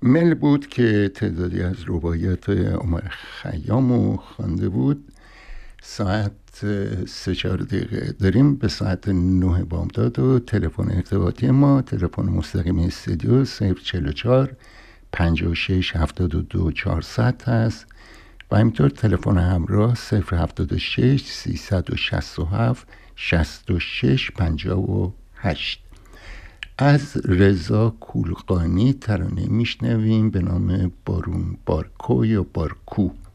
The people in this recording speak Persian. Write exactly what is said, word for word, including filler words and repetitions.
مل بود که تعدادی از رباعیات عمر خیام رو خوانده بود. ساعت سه چهار دقیقه داریم به ساعت نه بامداد و تلفن ارتباطی ما، تلفن مستقیم استودیو صفر چهل و چهار پنجاه و شش هفتاد و دو چهارصد هست و همینطور تلفن همراه صفر هفتاد و شش سیصد و شصت و هفت شصت و شش پنجاه و هشت. از رضا کولقانی ترانه میشنویم به نام بارون بارکو یا بارکو.